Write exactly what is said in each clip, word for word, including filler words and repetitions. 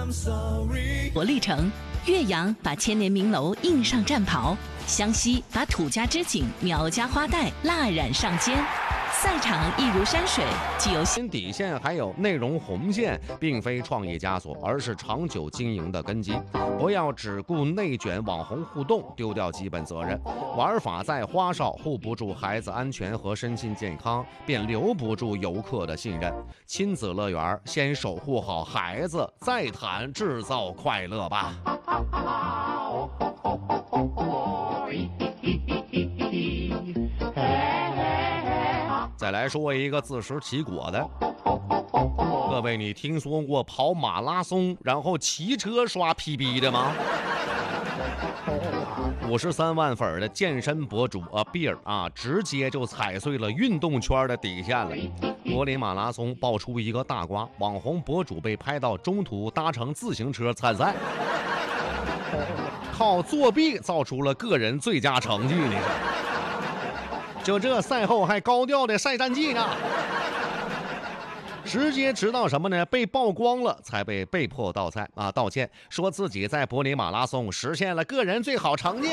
活历程，岳阳把千年名楼印上战袍，湘西把土家织锦、苗家花带蜡染上肩。赛场一如山水，既有心底线还有内容红线，并非创业枷锁，而是长久经营的根基。不要只顾内卷网红互动，丢掉基本责任。玩法再花哨，护不住孩子安全和身心健康，便留不住游客的信任。亲子乐园，先守护好孩子，再谈制造快乐吧。再来说一个自食其果的，各位，你听说过跑马拉松然后骑车刷 P B 的吗？五十三万粉的健身博主啊 Beer 啊，直接就踩碎了运动圈的底线了。柏林马拉松爆出一个大瓜，网红博主被拍到中途搭乘自行车参赛，靠作弊造出了个人最佳成绩呢。就这赛后还高调的晒战绩呢，直接直到什么呢？被曝光了才被被迫道歉啊，道歉，说自己在柏林马拉松实现了个人最好成绩。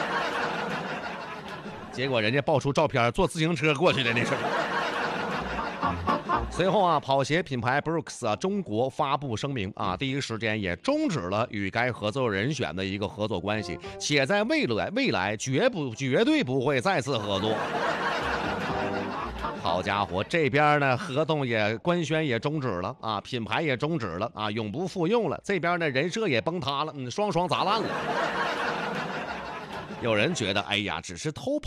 结果人家爆出照片，坐自行车过去的那是。随后啊，跑鞋品牌 Brooks 啊中国发布声明啊，第一时间也终止了与该合作人选的一个合作关系，且在未来未来绝不绝对不会再次合作。好家伙，这边呢合同也官宣也终止了啊，品牌也终止了啊，永不复用了。这边呢人设也崩塌了，嗯，双双砸烂了。有人觉得，哎呀，只是偷跑。